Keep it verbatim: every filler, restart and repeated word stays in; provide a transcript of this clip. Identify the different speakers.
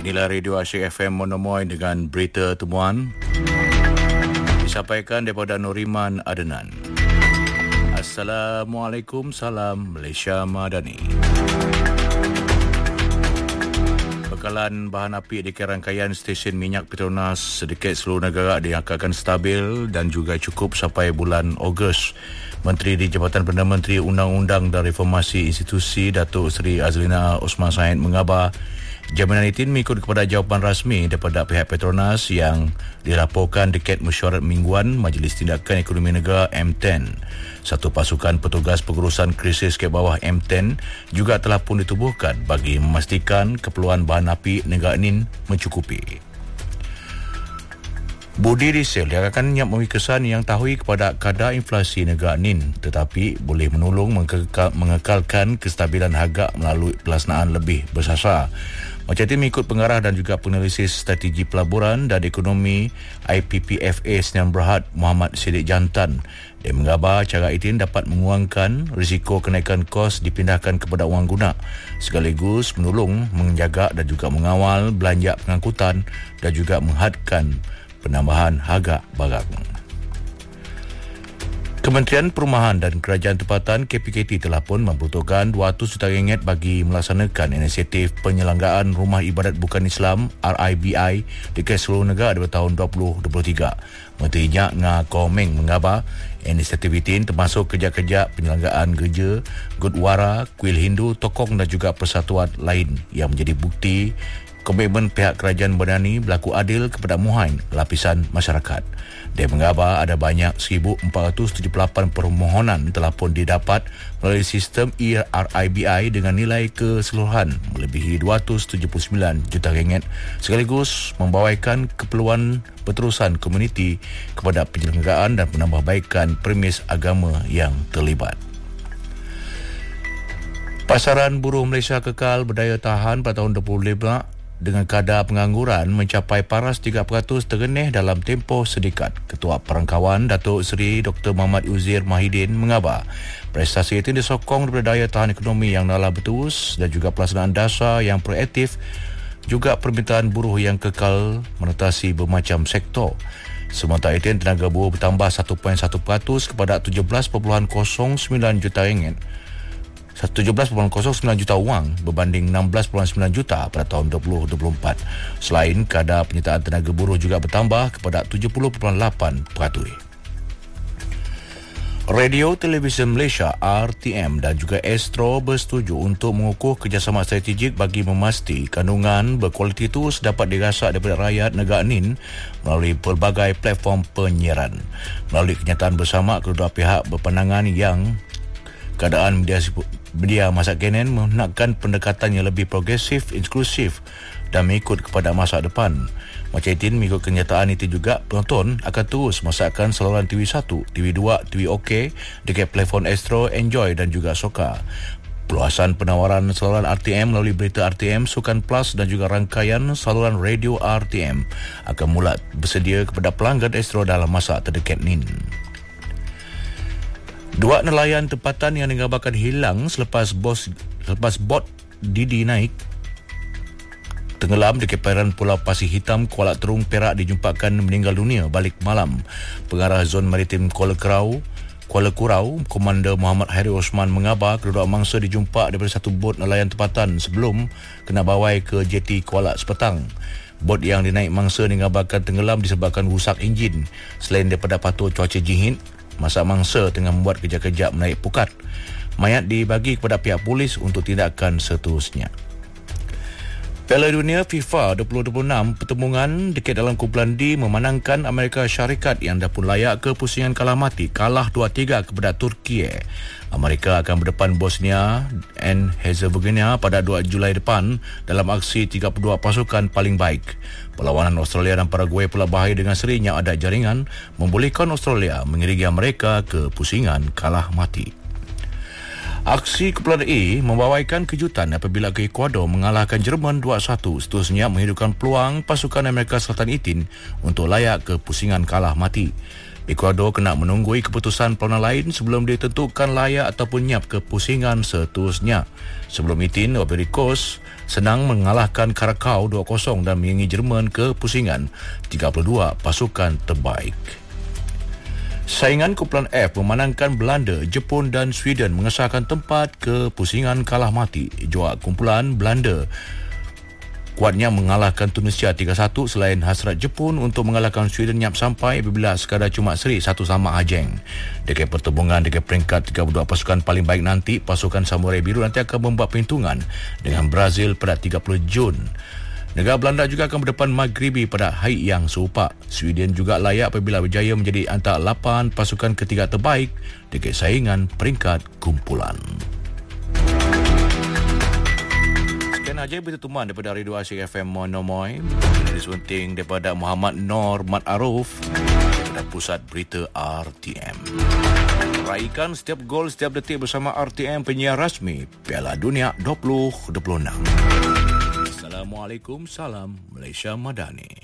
Speaker 1: Inilah Radio Asyik F M Monomoy dengan berita temuan disampaikan daripada Nuriman Adenan. Assalamualaikum, salam Malaysia Madani. Bekalan bahan api di rangkaian stesen minyak Petronas sedikit seluruh negara diangkakan stabil dan juga cukup sampai bulan Ogos. Menteri di Jabatan Perdana Menteri Undang-Undang dan Reformasi Institusi Datuk Seri Azlina Osman Said mengabar jaminan itu mengikut kepada jawapan rasmi daripada pihak Petronas yang dilaporkan dekat mesyuarat mingguan Majlis Tindakan Ekonomi Negara M sepuluh. Satu pasukan petugas pengurusan krisis ke bawah M sepuluh juga telah pun ditubuhkan bagi memastikan keperluan bahan api negara ini mencukupi. Budi Diesel akan memberi kesan yang tahui kepada kadar inflasi negara ini tetapi boleh menolong mengekal, mengekalkan kestabilan harga melalui pelaksanaan lebih bersasar. Macam itu mengikut pengarah dan juga penalisis strategi pelaburan dan ekonomi I P P F A Sdn Bhd Muhammad Siddiq Jantan. Dia mengabar cara itu dapat mengurangkan risiko kenaikan kos dipindahkan kepada wang guna sekaligus menolong menjaga dan juga mengawal belanja pengangkutan dan juga menghadkan penambahan harga barang. Kementerian Perumahan dan Kerajaan Tempatan K P K T telah pun membutuhkan dua ratus juta ringgit bagi melaksanakan inisiatif penyelenggaraan Rumah Ibadat Bukan Islam R I B I di seluruh negara pada tahun dua ribu dua puluh tiga. Menteri Nyak Nga Komeng mengabar inisiatif itu termasuk kerja-kerja penyelenggaraan gereja, Gurdwara, kuil Hindu, tokong dan juga persatuan lain yang menjadi bukti komitmen pihak kerajaan Bernani berlaku adil kepada muhain lapisan masyarakat. Dia mengabar ada banyak seribu empat ratus tujuh puluh lapan permohonan telah pun didapat melalui sistem E R I B I dengan nilai keseluruhan melebihi dua ratus tujuh puluh sembilan juta ringgit sekaligus membawaikan keperluan berterusan komuniti kepada penyelenggaraan dan penambahbaikan premis agama yang terlibat. Pasaran buruh Malaysia kekal berdaya tahan pada tahun dua ribu lima dengan kadar pengangguran mencapai paras tiga peratus terenih dalam tempoh sedikat. Ketua Perangkawan Datuk Seri Doktor Muhammad Uzir Mahidin mengabar prestasi itu disokong daripada daya tahan ekonomi yang nalar berterus dan juga pelaksanaan dasar yang proaktif, juga permintaan buruh yang kekal menetasi bermacam sektor. Sementara itu tenaga buruh bertambah satu perpuluhan satu peratus kepada tujuh belas perpuluhan kosong sembilan juta ringgit. tujuh belas perpuluhan kosong sembilan juta wang berbanding enam belas perpuluhan sembilan juta pada tahun dua ribu dua puluh empat. Selain kadar penyertaan tenaga buruh juga bertambah kepada tujuh puluh perpuluhan lapan peratus. Radio Televisyen Malaysia R T M dan juga Astro bersetuju untuk mengukuh kerjasama strategik bagi memastikan kandungan berkualiti itu dapat dirasak daripada rakyat negara ini melalui pelbagai platform penyiaran. Melalui kenyataan bersama, kedua pihak berpandangan yang keadaan media, media masa kini menghentakkan pendekatan yang lebih progresif, inklusif dan mengikut kepada masa depan. Macam itu, mengikut kenyataan itu juga, penonton akan terus masakkan saluran T V satu, T V dua, T V OK dekat platform Astro, Enjoy dan juga Soka. Perluasan penawaran saluran R T M melalui berita R T M, Sukan Plus dan juga rangkaian saluran radio R T M akan mula bersedia kepada pelanggan Astro dalam masa terdekat ini. Dua nelayan tempatan yang digambarkan hilang selepas bos selepas bot Didi naik tenggelam di perairan Pulau Pasir Hitam, Kuala Terung, Perak dijumpakan meninggal dunia balik malam. Pengarah Zon Maritim Kuala Kurau, Kuala Kurau, Komander Muhammad Hairi Osman mengabar kedua mangsa dijumpa daripada satu bot nelayan tempatan sebelum kena bawai ke jeti Kuala sepetang. Bot yang dinaik mangsa digambarkan tenggelam disebabkan rusak enjin. Selain daripada patuh cuaca jihid, masa mangsa tengah membuat kerja-kerja menaik pukat. Mayat dibagi kepada pihak polis untuk tindakan seterusnya. Piala Dunia FIFA dua ribu dua puluh enam pertemuan dekat dalam kumpulan D memenangkan Amerika Syarikat yang dah pun layak ke pusingan kalah mati, kalah dua tiga kepada Turki. Amerika akan berdepan Bosnia and Herzegovina pada dua Julai depan dalam aksi tiga puluh dua pasukan paling baik. Perlawanan Australia dan Paraguay pula bahaya dengan serinya ada jaringan membolehkan Australia mengiringi mereka ke pusingan kalah mati. Aksi kumpulan A membawaikan kejutan apabila ke Ecuador mengalahkan Jerman dua satu, seterusnya menghidupkan peluang pasukan Amerika Selatan itu untuk layak ke pusingan kalah mati. Ecuador kena menunggui keputusan perlawanan lain sebelum ditentukan layak ataupun nyap ke pusingan seterusnya. Sebelum itu, Ivory Coast senang mengalahkan Karakau dua kosong dan mengingi Jerman ke pusingan tiga puluh dua pasukan terbaik. Saingan kumpulan F memenangkan Belanda, Jepun dan Sweden mengesahkan tempat ke pusingan kalah mati. Juara kumpulan Belanda kuatnya mengalahkan Tunisia tiga satu selain hasrat Jepun untuk mengalahkan Sweden nyap sampai apabila sekadar cuma seri satu sama ajeng. Dekat pertembungan dekat peringkat tiga puluh dua pasukan paling baik nanti, pasukan Samurai Biru nanti akan membuat perhitungan dengan Brazil pada tiga puluh Jun. Negara Belanda juga akan berdepan Maghribi pada hari yang serupa. Sweden juga layak apabila berjaya menjadi antara lapan pasukan ketiga terbaik dekat saingan peringkat kumpulan. Sekian aja berita tuman daripada Radio Asyik F M Monomoy. Disunting daripada Muhammad Nor Mat Aruf daripada Pusat Berita R T M. Raikan setiap gol setiap detik bersama R T M, penyiar rasmi Piala Dunia dua ribu dua puluh enam. Assalamualaikum, salam Malaysia Madani.